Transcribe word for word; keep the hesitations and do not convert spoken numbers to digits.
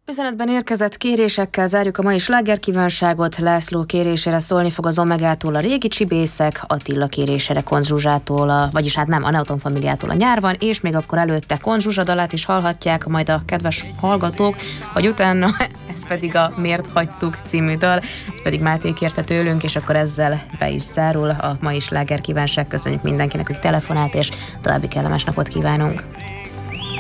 Üzenetben érkezett kérésekkel zárjuk a mai slágerkívánságot. László kérésére szólni fog az Omegától a Régi Csibészek, Attila kérésére Konzsuzsától, a, vagyis hát nem, a Neoton Familiától a Nyár van, és még akkor előtte Konzsuzsa dalát is hallhatják majd a kedves hallgatók, vagy utána, ez pedig a Miért hagytuk című dal, ez pedig Máté kérte tőlünk, és akkor ezzel be is zárul a mai slágerkívánság. Köszönjük mindenkinek, hogy telefonált, és további kellemes napot kívánunk.